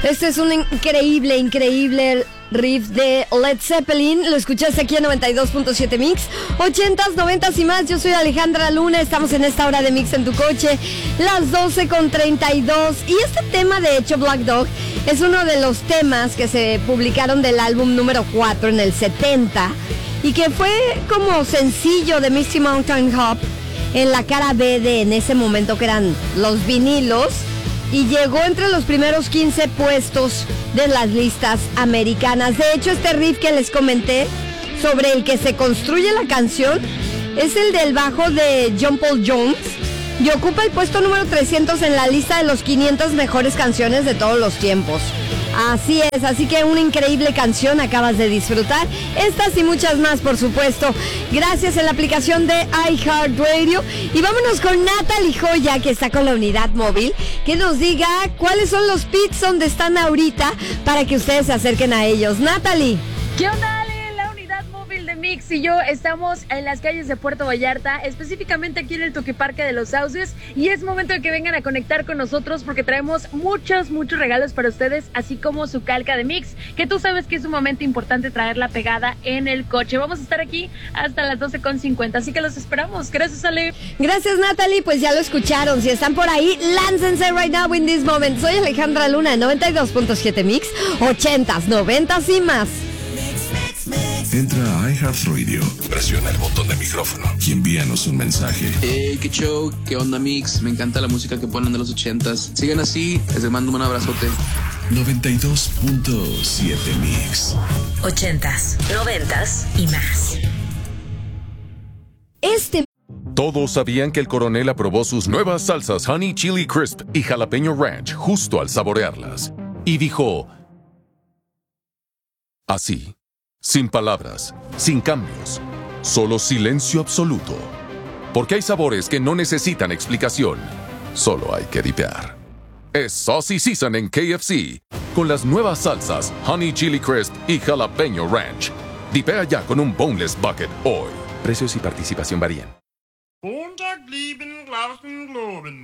Este es un increíble riff de Led Zeppelin. Lo escuchaste aquí en 92.7 Mix. 80s, 90s y más. Yo soy Alejandra Luna. Estamos en esta hora de Mix en tu coche. Las 12:32. Y este tema, de hecho, Black Dog, es uno de los temas que se publicaron del álbum número 4 en el 70. Y que fue como sencillo de Misty Mountain Hop en la cara B de en ese momento que eran los vinilos. Y llegó entre los primeros 15 puestos de las listas americanas. De hecho, este riff que les comenté, sobre el que se construye la canción, es el del bajo de John Paul Jones y ocupa el puesto número 300 en la lista de los 500 mejores canciones de todos los tiempos. Así es, así que una increíble canción acabas de disfrutar. Estas y muchas más, por supuesto, gracias a la aplicación de iHeartRadio. Y vámonos con Natalie Joya, que está con la unidad móvil, que nos diga cuáles son los pits donde están ahorita para que ustedes se acerquen a ellos. Natalie. ¿Qué onda, Ale? La unidad móvil de Mix y yo estamos en las calles de Puerto Vallarta, específicamente aquí en el Toquiparque de los Sauces, y es momento de que vengan a conectar con nosotros porque traemos muchos regalos para ustedes, así como su calca de Mix, que tú sabes que es sumamente importante traerla pegada en el coche. Vamos a estar aquí hasta las 12:50, así que los esperamos. Gracias, Ale. Gracias, Natalie. Pues ya lo escucharon. Si están por ahí, láncense right now in this moment. Soy Alejandra Luna, 92.7 Mix, 80s, 90s y más. Entra a iHeartRadio, presiona el botón de micrófono y envíanos un mensaje. Hey, qué show, qué onda, Mix. Me encanta la música que ponen de los 80s. Sigan así, les mando un abrazote. 92.7 Mix. 80s, 90s y más. Todos sabían que el coronel aprobó sus nuevas salsas Honey Chili Crisp y Jalapeño Ranch justo al saborearlas. Y dijo... así. Sin palabras, sin cambios, solo silencio absoluto. Porque hay sabores que no necesitan explicación, solo hay que dipear. Es Saucy Season en KFC, con las nuevas salsas Honey Chili Crisp y Jalapeño Ranch. Dipea ya con un Boneless Bucket hoy. Precios y participación varían.